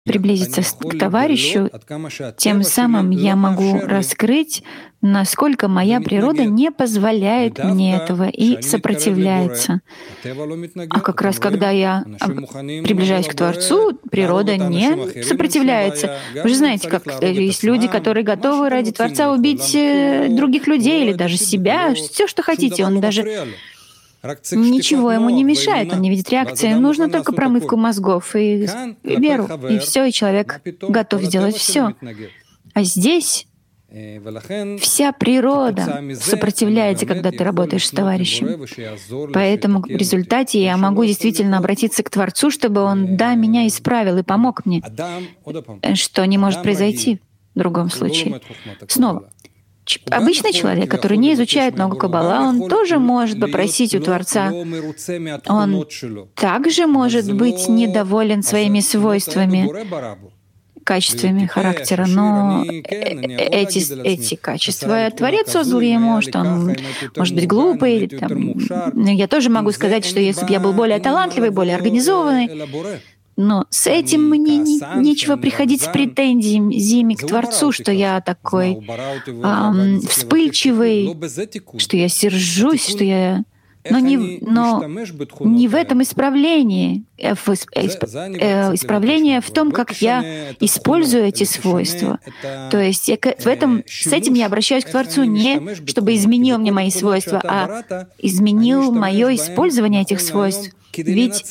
приблизиться к товарищу, тем самым я могу раскрыть, насколько моя природа не позволяет мне этого и сопротивляется. А как раз когда я приближаюсь к Творцу, природа не сопротивляется. Вы же знаете, как есть люди, которые готовы ради Творца убить других людей или даже себя, все, что хотите. Он даже ничего ему не мешает, он не видит реакции. Нужно только промывку мозгов и веру, и все, и человек готов сделать все. А здесь вся природа сопротивляется, когда ты работаешь с товарищем. Поэтому в результате я могу действительно обратиться к Творцу, чтобы Он, меня исправил и помог мне, что не может произойти в другом случае. Снова, обычный человек, который не изучает много Каббала, он тоже может попросить у Творца. Он также может быть недоволен своими свойствами, качествами характера, но эти качества Творец создал ему, что он может быть глупый. Я тоже могу сказать, что если бы я был более талантливый, более организованный, но с этим мне нечего приходить с претензиями к Творцу, что я такой вспыльчивый, что я сержусь, что я... Но не в этом исправлении. Исправление в том, как я использую эти свойства. То есть с этим я обращаюсь к Творцу не чтобы изменил мне мои свойства, а изменил мое использование этих свойств. Ведь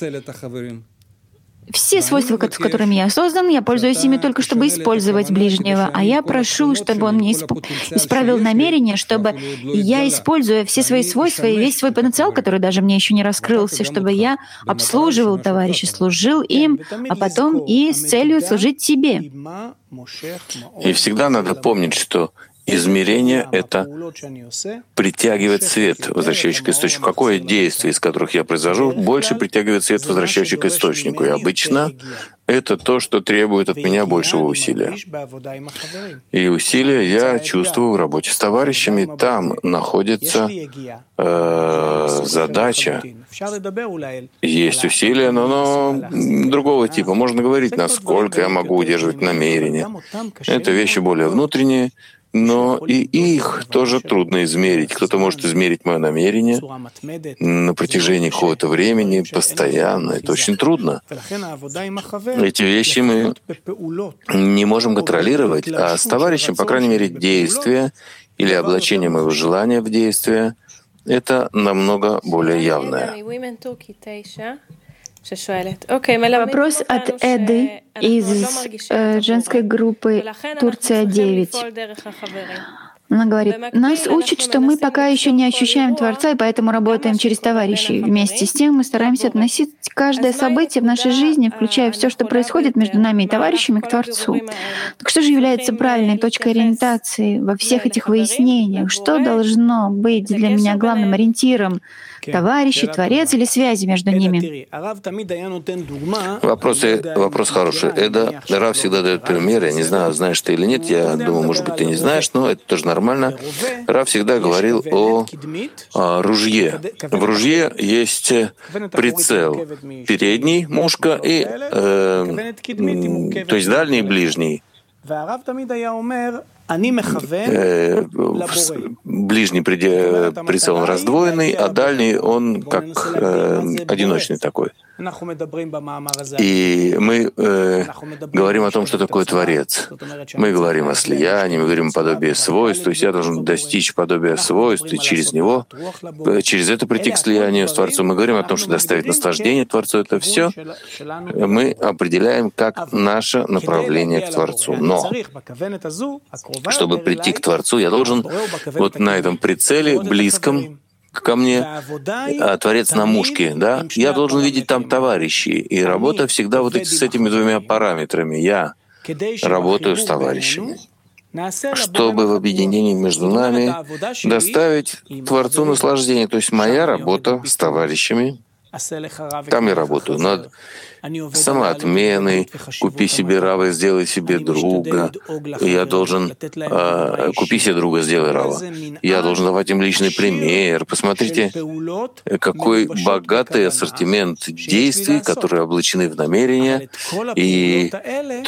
все свойства, которыми я создан, я пользуюсь ими только, чтобы использовать ближнего. А я прошу, чтобы он мне исправил намерение, чтобы я, используя все свои свойства и весь свой потенциал, который даже мне еще не раскрылся, чтобы я обслуживал товарища, служил им, а потом и с целью служить тебе. И всегда надо помнить, что измерение — это притягивает свет, возвращающий к источнику. Какое действие, из которых я произвожу, больше притягивает свет, возвращающий к источнику. И обычно это то, что требует от меня большего усилия. И усилия я чувствую в работе с товарищами. Там находится задача. Есть усилия, но другого типа. Можно говорить, насколько я могу удерживать намерение. Это вещи более внутренние. Но и их тоже трудно измерить. Кто-то может измерить мое намерение на протяжении какого-то времени, постоянно. Это очень трудно. Эти вещи мы не можем контролировать, а с товарищем, по крайней мере, действие или облачение моего желания в действие — это намного более явное. Вопрос от Эды из женской группы Турция-9. Она говорит, нас учат, что мы пока еще не ощущаем Творца, и поэтому работаем через товарищей. Вместе с тем мы стараемся относить каждое событие в нашей жизни, включая все, что происходит между нами и товарищами, к Творцу. Так что же является правильной точкой ориентации во всех этих выяснениях? Что должно быть для меня главным ориентиром? Товарищи, Творец или связи между ними? Вопрос хороший. Рав всегда дает пример. Я не знаю, знаешь ты или нет. Я думаю, может быть, ты не знаешь, но это тоже нормально. Рав всегда говорил о ружье. В ружье есть прицел. Передний, мушка, и, то есть дальний и ближний. Ближний прицел он раздвоенный, а дальний он как одиночный такой. И мы говорим о том, что такое Творец. Мы говорим о слиянии, мы говорим о подобии свойств, то есть я должен достичь подобия свойств, и через него, через это прийти к слиянию с Творцом. Мы говорим о том, что доставить наслаждение Творцу — это все мы определяем как наше направление к Творцу. Но чтобы прийти к Творцу, я должен вот на этом прицеле, близком ко мне, Творец на мушке, да, я должен видеть там товарищей. И работа всегда вот с этими двумя параметрами. Я работаю с товарищами, чтобы в объединении между нами доставить Творцу наслаждение. То есть моя работа с товарищами Там я работаю над самоотменой, купи себе рава, сделай себе друга. Я должен купи себе друга, сделай рава. Я должен давать им личный пример. Посмотрите, какой богатый ассортимент действий, которые облачены в намерения, и